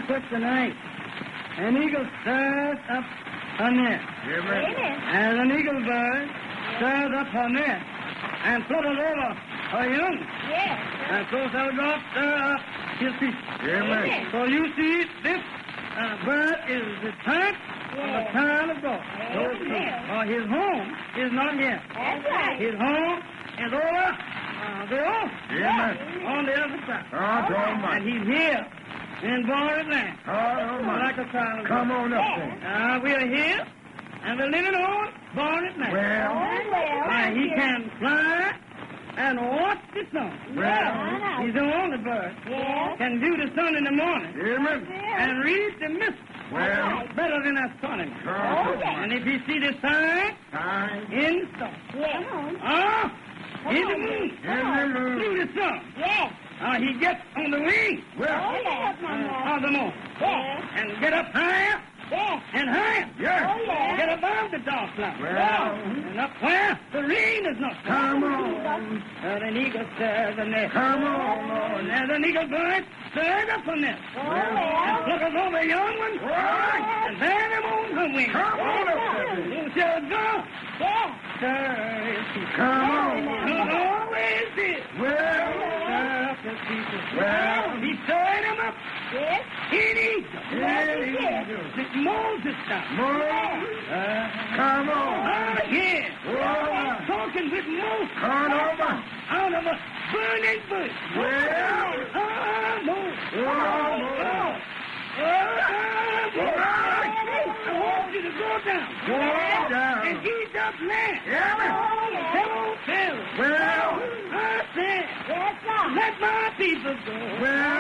put tonight. An eagle stirs up her nest. Amen. And an eagle bird stirs up her nest and flutters over her young. Yes. And so shall God stir up his people. Amen. So you see, this bird is the type of the child of God. Amen. His home is not here. That's right. His home is over there on the other side. And he's here in borrowed land. Like a child of Come God. on up there. We are here, and we're living on borrowed land. Well, He can fly and watch the sun. He's the only bird. Yes. Can view the sun in the morning Amen. and read the mist Well, better than astronomy. And if you see the sign time in the sun, Yes. in the moon, through the sun, Yes. he gets on the wing Oh, yes, Mama. of the moon Yes. and get up higher Yes. and higher. Oh, yes. Get above the dark cloud. Well, And up where the rain is not come coming. on. And an eagle stirs a nest. Come on. And an eagle bird stirs up a nest. Oh, And well. flutters over a young one. And there them on her wings. Come on up there. So shall God Yes. stir his people. Come on. God always did. Well, Stir up his people. Well. He stirred them up Yes. in Egypt. Yes, he did. With Moses time. come on. Yeah. Well, Talking with Moses come on. out of a burning bush. Well. Moses. I want you to go down. Go down. And Egypt land. Yeah. Come on, Pharaoh. Well, I said, Yes, sir. let my people go. well,